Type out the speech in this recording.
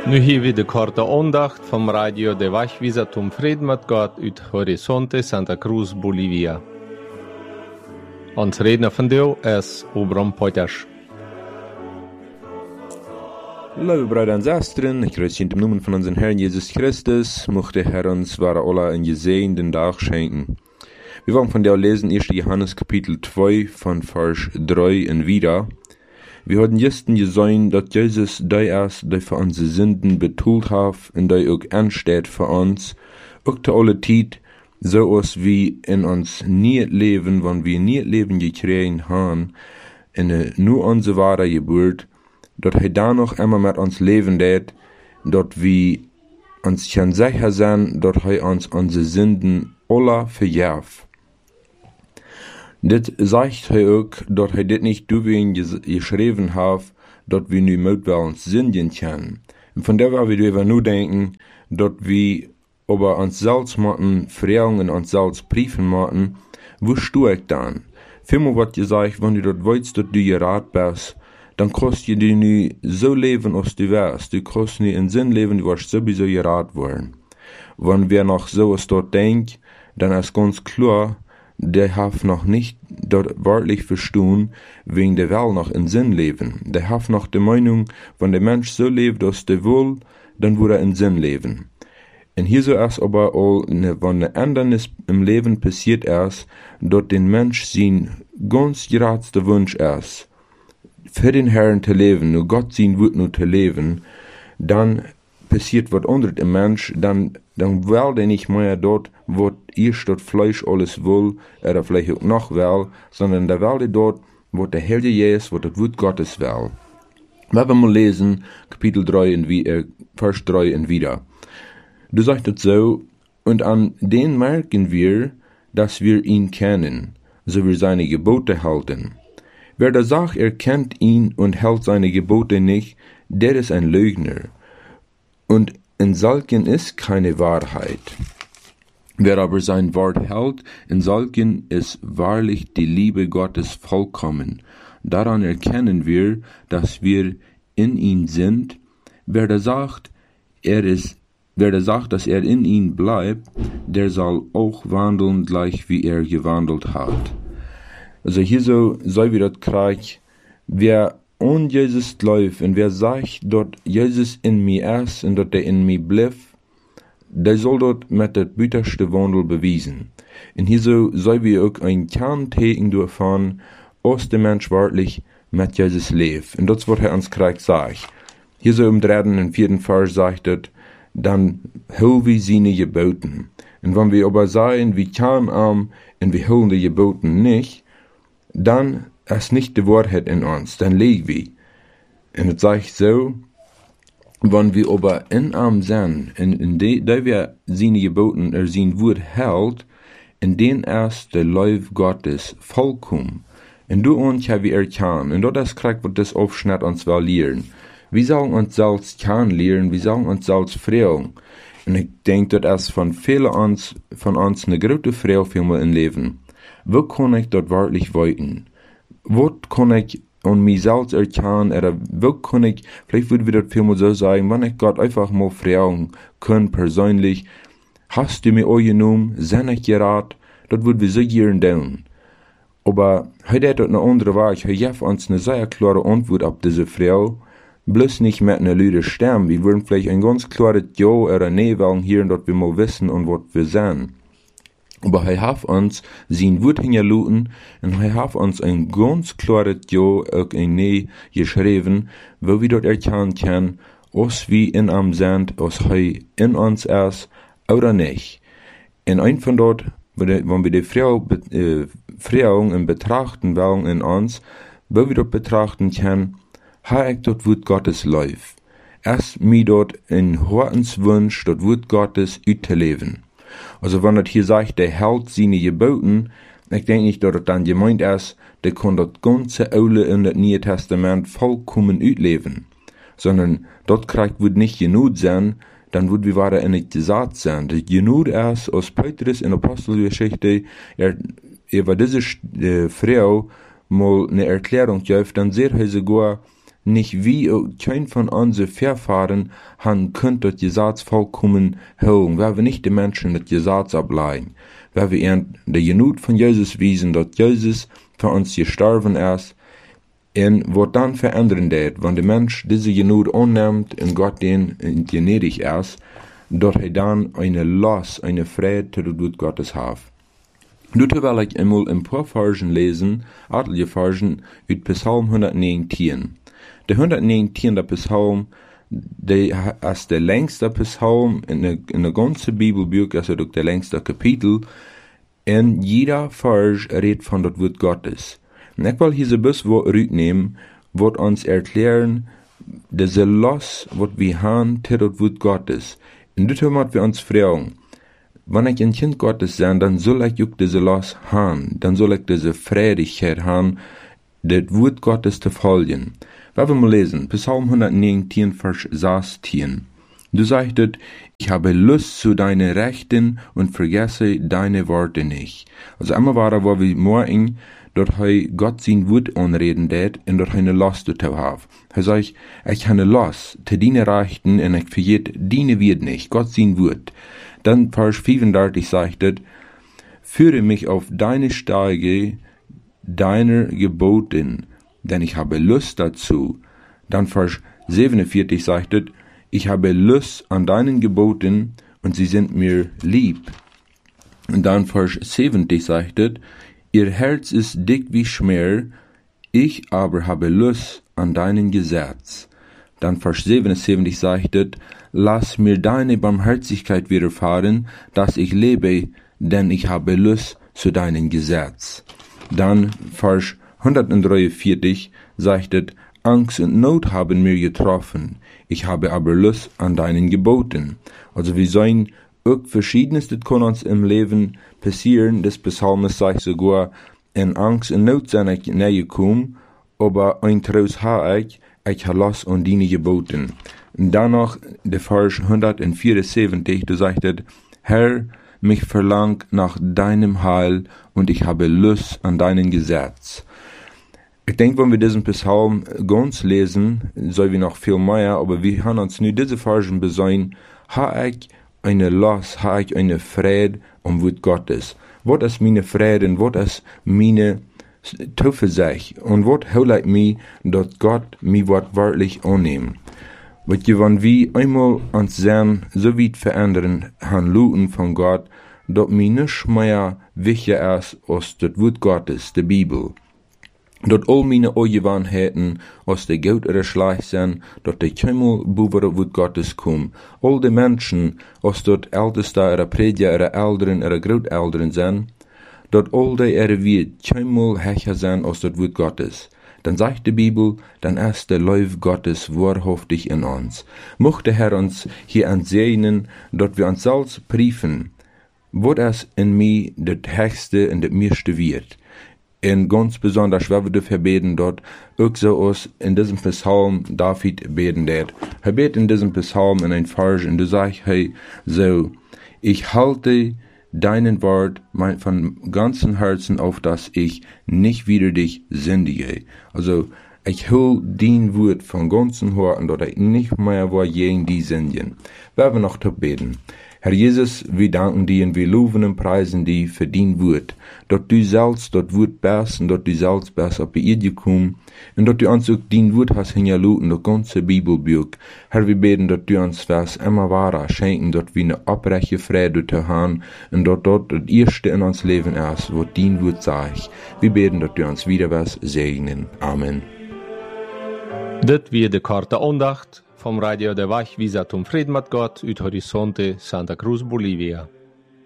Nu hier weer de korte aandacht van Radio de Wachwieser Tom Fried met God uit Horizonte Santa Cruz, Bolivia. Ons redner vandaag is Obram Potters. Lieve Brüder und Schwestern, ich grüße im Namen von unserem Herrn Jesus Christus, möchte Herr uns wahre Allah einen gesegneten Tag schenken. Wir wollen von der lesen 1. Johannes Kapitel 2 von Vers 3 und wieder. Wir haben gestern gesehen, dass Jesus die erst die für unsere Sünden betult hat und die auch ansteht für uns, auch zu alle Zeit, so als wie in uns nie leben, wenn wir nie Leben gekriegt haben, in nur unsere wahre Geburt, dass er da noch immer mit uns leben wird, dass wir uns schon sicher sind, dass er uns unsere Sünden alle vergibt. Das sagt er auch, dass er das nicht durch ihn geschrieben hat, dass wir nicht mit uns sündigen können. Und von der wir nur denken, dass wir über uns selbst machen, Fragen uns selbst Briefen machen, wo stehe ich dann? Vielmehr wird gesagt, wenn du das weißt, dass du gerat bist, dann kannst du nicht so leben, als du wärst. Du kannst nicht in Sinn leben, du wirst sowieso gerat worden. Wenn wir noch so als dort denken, dann ist ganz klar, der hat noch nicht dort wörtlich verstehen, wegen der Welt noch in Sinn leben. Der hat noch die Meinung, wenn der Mensch so lebt, als der will, dann würde er in Sinn leben. Und hier so ist aber auch, wenn eine Ändernis im Leben passiert ist, dort den Mensch sein ganz geradster Wunsch ist, für den Herrn zu leben, nur Gott sein Wort nur zu leben, dann passiert was anderes im Mensch, dann will der nicht mehr dort, wo ihr dort Fleisch alles will, oder vielleicht auch noch will, sondern der will dort, wo der Herr Jesus, wo das Wort Gottes will. Wenn wir mal lesen, Kapitel 3 und Vers 3 und wieder. Du sagst es so, und an den merken wir, dass wir ihn kennen, so wir seine Gebote halten. Wer da sagt, er kennt ihn und hält seine Gebote nicht, der ist ein Lügner. Und in solchen ist keine Wahrheit. Wer aber sein Wort hält, in solchen ist wahrlich die Liebe Gottes vollkommen. Daran erkennen wir, dass wir in ihm sind. Wer da sagt, dass er in ihm bleibt, der soll auch wandeln, gleich wie er gewandelt hat. Also hier so wir das kriegen, wer an Jesus läuft und wer sagt, dass Jesus in mir ist und dass er in mir bleibt, der soll dort mit der bitterste Wandel bewiesen. Und hier so wir auch ein Kerntheken davon, aus der Mensch wahrlich mit Jesus lebt. Und das, was er uns kriegt, sagt. Hier so im 3. und 4. Vers sagt er, dann hol wir seine Geboten. Und wenn wir aber sagen, wir kann und wir holen die Geboten nicht, dann ist nicht die Wahrheit in uns, dann liegen wir. Und es sagt so, wenn wir aber in sind, da wir seine Geboten, sein Wort hält, in den erst der Lauf Gottes vollkommen. Und du uns haben wir erkannt, und das kriegt, was das Aufschnitt uns will lehren. Wir sollen uns selbst kennenlernen, wir sollen uns selbst fragen. Und ich denke, das ist von vielen von uns eine große Frage für mein Leben. Wo kann ich dort wirklich weiten? Was kann ich an mich selbst erkennen, oder wo kann ich, vielleicht würde wir das vielmal so sagen, wenn ich Gott einfach mal fragen kann, persönlich, hast du mir auch genommen, sind ich gerat, das würden wir so gerne tun. Aber heute hat eine andere Weg, er gibt uns eine sehr klare Antwort auf diese Frage, bloß nicht mit einer lüden Stimme, wir würden vielleicht ein ganz klares Ja oder Nein wollen hören, dass wir mal wissen und was wir sind. Aber er hat uns sein Wort hingeluten und er hat uns ein ganz klares Ja und ein Nein geschrieben, wo wir dort erkennen können, ob wir in ihm sind, ob er in uns ist oder nicht. Und ein von dort, wenn wir die Fragen in betrachten wollen in uns, wo wir dort betrachten können, hat ich dort Wort Gottes läuft. Erst mir dort ein Hortenswunsch, dort Wort Gottes auszuleben. Also wenn das hier sagt, der hält seine Geboten, ich denke nicht, dass das dann gemeint ist, der kann das ganze Alte in das Neue Testament vollkommen ausleben. Sondern dort wird nicht genug sein, dann wird wir weiter nicht gesagt sein. Das genug ist, als Petrus in der Apostelgeschichte, über diese Frau mal eine Erklärung gibt, dann sieht er sogar, nicht wie kein von unseren Vorfahren han könnt das Gesetz vollkommen holen, weil wir nicht die Menschen das Gesetz ableihen, weil wir ihnen die Genut von Jesus wiesen, dass Jesus für uns gestorben ist, und was dann verändern wird, wenn der Mensch diese Genut annimmt und Gott den gnädig ist, dass er dann eine Last, eine Freude zu der Wut Gottes hat. Dort will ich einmal ein paar Versen lesen, etliche Versen aus Psalm 119. Der 119. Psalm, der ist der längste Psalm in der ganzen Bibelbuch, also der längste Kapitel, und jeder Vers redet von das Wort Gottes. Und ich will hier so ein bisschen rücknehmen, was uns erklären, diese Last, was wir haben, zu das Wort Gottes. Und dort haben wir uns fragen, wenn ich ein Kind Gottes sein, dann soll ich auch diese Last haben, dann soll ich diese Freudigkeit haben, das Wort Gottes zu folgen. Wenn wir mal lesen, Psalm 119, Vers 16. Du sagtest, ich habe Lust zu deinen Rechten und vergesse deine Worte nicht. Also immer war wo wir morgen, dort Gott sein Wort anreden det, und dort eine Lust zu haben. Sagt, ich habe eine Lust zu deinen Rechten und ich vergesse deine Wort nicht, Gott sein Wort. Dann Vers 35 sagtet, führe mich auf deine Steige deiner Geboten, denn ich habe Lust dazu. Dann Vers 47 sagtet, ich habe Lust an deinen Geboten und sie sind mir lieb. Und dann Vers 70 sagtet, ihr Herz ist dick wie Schmer, ich aber habe Lust an deinen Gesetz. Dann Vers 77 sagtet, lass mir deine Barmherzigkeit widerfahren, dass ich lebe, denn ich habe Lust zu deinem Gesetz. Dann Vers 143 sagtet, Angst und Not haben mir getroffen, ich habe aber Lust an deinen Geboten. Also wir sollen auch Verschiedenes, das kann uns im Leben passieren, das Psalmes sagt sogar, in Angst und Not sind ich näher gekommen, aber ein Trost habe ich habe Lust an deine Geboten. Und danach, der Vers 174, du sagtest, Herr, mich verlangt nach deinem Heil und ich habe Lust an deinem Gesetz. Ich denke, wenn wir diesen Psalm ganz lesen, soll wir noch viel mehr, aber wir haben uns nur diese Versen besonnen, habe ich eine Lust, habe ich eine Freude am Wort Gottes. Was ist meine Freude und was ist meine Zuversicht und was hält mich, dass Gott mich wortwörtlich annimmt. Weil wenn wir einmal uns sehen, so weit verändern, Handlungen von Gott, dass mir nicht mehr wichtiger ist als das Wort Gottes, die Bibel. Dass all meine Angewohnheiten aus der gut oder schlecht sind, dass die keinmal über das Wort Gottes kommen. All die Menschen, aus dort Älteste oder Prediger oder Eltern oder Großeltern sind, dass all die ihre Wert keinmal höher sind aus das Wort Gottes. Dann sagt die Bibel, dann ist der Lauf Gottes wahrhaftig in uns. Möchte der Herr uns hier ansehen, dass wir uns selbst prüfen, was es in mir das Höchste und das meiste wird. Und ganz besonders, wenn wir dafür beten, dort auch so aus in diesem Psalm David beten wird. Er betet in diesem Psalm in ein Vers und du sagst, hey, so, ich halte deinen Wort von ganzem Herzen auf, dass ich nicht wieder dich sündige. Also, ich hol dein Wort von ganzem Herzen, dass ich nicht mehr war gegen die sündigen. Werden wir noch beten. Herr Jesus, wir danken dir und wir loben und preisen dir für dein Wort, dass du selbst das Wort bist und dass du selbst bist auf die Erde gekommen und dass du uns auch dein Wort hast hingelassen, das ganze Bibelbuch. Herr, wir beten, dass du uns was immer wahrer schenken, dass wir eine abbreche Freude haben und dass dort das Erste in uns Leben ist, was dein Wort sagt. Wir beten, dass du uns wieder was segnen. Amen. Das wird die korte Andacht vom Radio der Wachwieser zum Frieden mit Gott, ut Horizonte, Santa Cruz, Bolivia.